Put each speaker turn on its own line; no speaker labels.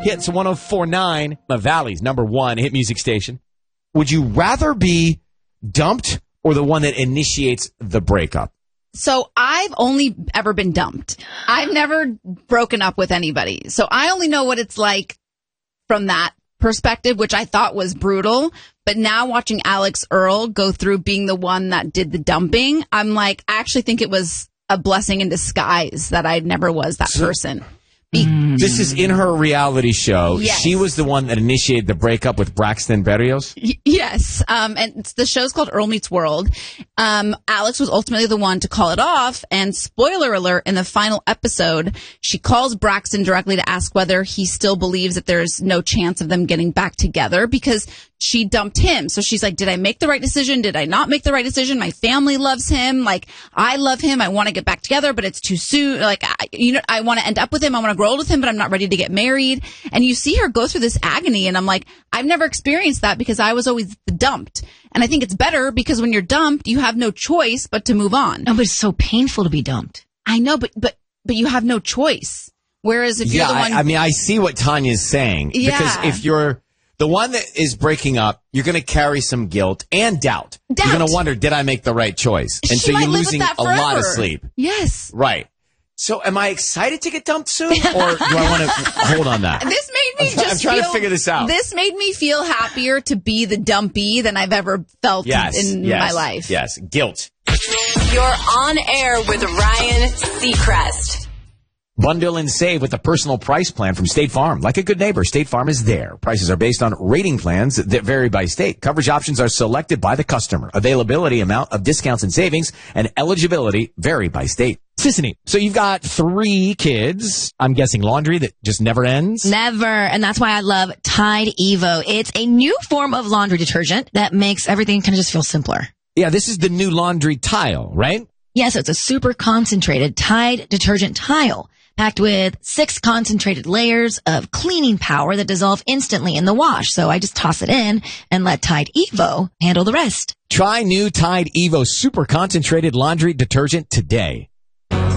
Hits 104.9, the Valley's #1 hit music station. Would you rather be dumped or the one that initiates the breakup?
So I've only ever been dumped. I've never broken up with anybody. So I only know what it's like from that perspective, which I thought was brutal. But now watching Alex Earl go through being the one that did the dumping, I'm like, I actually think it was a blessing in disguise that I never was that person.
This is in her reality show.
Yes.
She was the one that initiated the breakup with Braxton Berrios.
Yes. And the show's called Earl Meets World. Alex was ultimately the one to call it off. And spoiler alert, in the final episode, she calls Braxton directly to ask whether he still believes that there's no chance of them getting back together because she dumped him. So she's like, did I make the right decision? Did I not make the right decision? My family loves him. Like, I love him. I want to get back together, but it's too soon. Like, I want to end up with him. I want to grow old with him, but I'm not ready to get married. And you see her go through this agony. And I'm like, I've never experienced that because I was always dumped. And I think it's better because when you're dumped, you have no choice but to move on.
No, but it's so painful to be dumped.
I know, but you have no choice. Whereas if you're the one,
I mean, I see what Tanya's saying because if you're the one that is breaking up, you're going to carry some guilt and doubt. You're going to wonder, did I make the right choice? And so you're losing a lot of sleep.
Yes.
Right. So am I excited to get dumped soon? Or do I want to hold on that?
This made me
I'm trying to figure this out.
This made me feel happier to be the dumpy than I've ever felt in my life.
Yes. Guilt.
You're on air with Ryan Seacrest.
Bundle and save with the personal price plan from State Farm. Like a good neighbor, State Farm is there. Prices are based on rating plans that vary by state. Coverage options are selected by the customer. Availability, amount of discounts and savings, and eligibility vary by state. Sissany, so you've got 3 kids. I'm guessing laundry that just never ends?
Never. And that's why I love Tide Evo. It's a new form of laundry detergent that makes everything kind of just feel simpler.
Yeah, this is the new laundry tile, right?
Yes, it's a super concentrated Tide detergent tile, packed with 6 concentrated layers of cleaning power that dissolve instantly in the wash. So I just toss it in and let Tide Evo handle the rest.
Try new Tide Evo Super Concentrated Laundry Detergent today.